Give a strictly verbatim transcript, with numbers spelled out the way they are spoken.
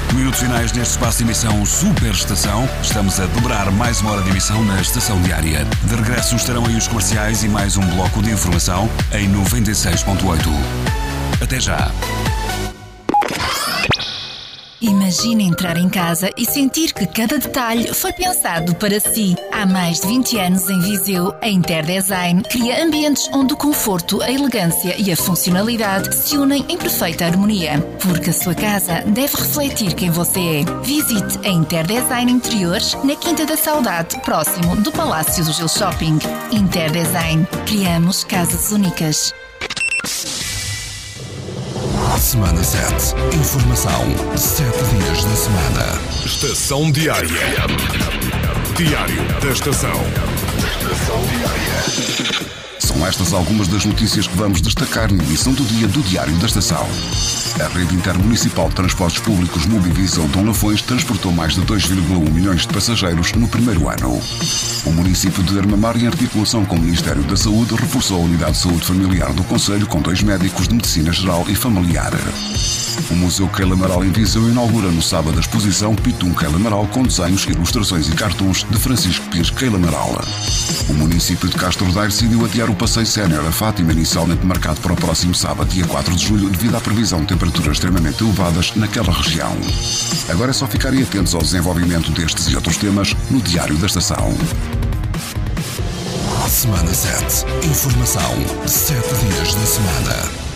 Minutos finais neste espaço de emissão Super Estação. Estamos a dobrar mais uma hora de emissão na Estação Diária. De regresso estarão aí os comerciais e mais um bloco de informação em noventa e seis ponto oito. Até já! Imagine entrar em casa e sentir que cada detalhe foi pensado para si. Há mais de vinte anos em Viseu, a Interdesign cria ambientes onde o conforto, a elegância e a funcionalidade se unem em perfeita harmonia. Porque a sua casa deve refletir quem você é. Visite a Interdesign Interiores na Quinta da Saudade, próximo do Palácio do Gil Shopping. Interdesign. Criamos casas únicas. Semana sete. Informação. Sete dias da semana. Estação Diária. Diário da Estação. Estação Diária. São estas algumas das notícias que vamos destacar na edição do dia do Diário da Estação. A rede intermunicipal de transportes públicos Mobivisão Dom Lafões transportou mais de dois vírgula um milhões de passageiros no primeiro ano. O município de Armamar, em articulação com o Ministério da Saúde, reforçou a unidade de saúde familiar do concelho com dois médicos de medicina geral e familiar. O Museu Keila Amaral em Viseu inaugura no sábado a exposição Pitum Keila Amaral com desenhos, ilustrações e cartoons de Francisco Pires Keila Amaral. O município de Castro Daire decidiu adiar o passeio sénior a Fátima, inicialmente marcado para o próximo sábado, dia quatro de julho, devido à previsão de temperaturas extremamente elevadas naquela região. Agora é só ficarem atentos ao desenvolvimento destes e outros temas no Diário da Estação. Semana sete. Informação. Sete dias da semana.